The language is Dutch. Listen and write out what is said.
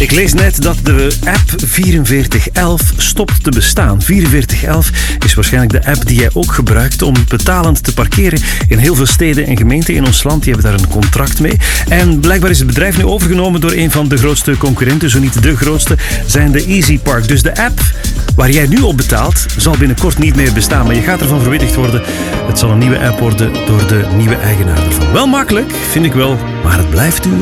Ik lees net dat de app 4411 stopt te bestaan. 4411 is waarschijnlijk de app die jij ook gebruikt om betalend te parkeren in heel veel steden en gemeenten in ons land. Die hebben daar een contract mee. En blijkbaar is het bedrijf nu overgenomen door een van de grootste concurrenten, zo niet de grootste, zijn de Easy Park. Dus de app waar jij nu op betaalt, zal binnenkort niet meer bestaan. Maar je gaat ervan verwittigd worden. Het zal een nieuwe app worden door de nieuwe eigenaar ervan. Wel makkelijk, vind ik wel, maar het blijft duur.